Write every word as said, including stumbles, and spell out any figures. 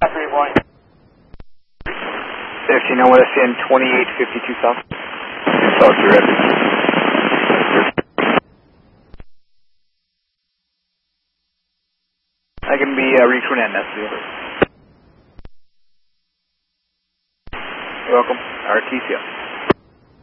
three point. fifteen, I want to send twenty-eight fifty-two south. South, you're ready. I can be uh, reach one end, that's the over. You're welcome. R T C L.